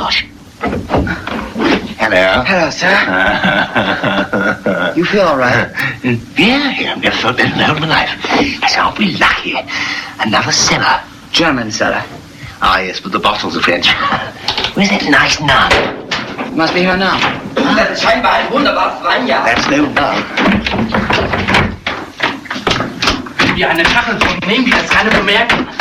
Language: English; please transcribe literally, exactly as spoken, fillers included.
Josh. Hello. Hello, sir. You feel all right? Yeah, yeah, I've never felt better in all my life. I said, I'll be lucky. Another cellar. German cellar. Ah, yes, but the bottles are French. Where's that nice nun? Must be her now. Das ist scheinbar ein wunderbares Weinjahr. That's no nun. Wie eine Kachel von nehmen, wie das keine bemerken.